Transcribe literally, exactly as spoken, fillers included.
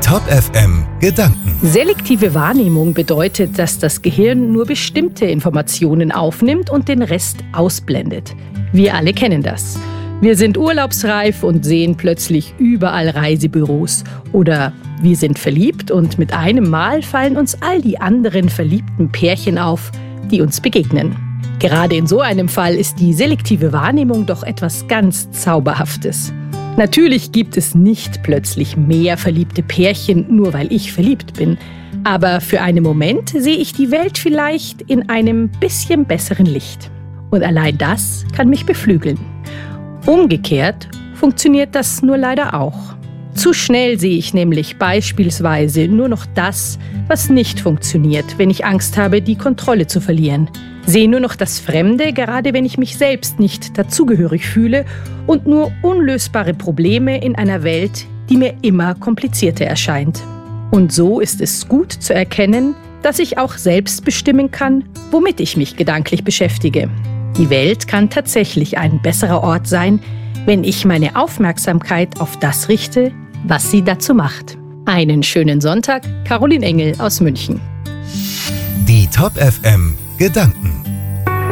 Top F M Gedanken. Selektive Wahrnehmung bedeutet, dass das Gehirn nur bestimmte Informationen aufnimmt und den Rest ausblendet. Wir alle kennen das. Wir sind urlaubsreif und sehen plötzlich überall Reisebüros. Oder wir sind verliebt und mit einem Mal fallen uns all die anderen verliebten Pärchen auf, die uns begegnen. Gerade in so einem Fall ist die selektive Wahrnehmung doch etwas ganz Zauberhaftes. Natürlich gibt es nicht plötzlich mehr verliebte Pärchen, nur weil ich verliebt bin. Aber für einen Moment sehe ich die Welt vielleicht in einem bisschen besseren Licht. Und allein das kann mich beflügeln. Umgekehrt funktioniert das nur leider auch. Zu schnell sehe ich nämlich beispielsweise nur noch das, was nicht funktioniert, wenn ich Angst habe, die Kontrolle zu verlieren. Sehe nur noch das Fremde, gerade wenn ich mich selbst nicht dazugehörig fühle, und nur unlösbare Probleme in einer Welt, die mir immer komplizierter erscheint. Und so ist es gut zu erkennen, dass ich auch selbst bestimmen kann, womit ich mich gedanklich beschäftige. Die Welt kann tatsächlich ein besserer Ort sein, wenn ich meine Aufmerksamkeit auf das richte, was sie dazu macht. Einen schönen Sonntag, Caroline Engel aus München. Die Top F M Gedanken.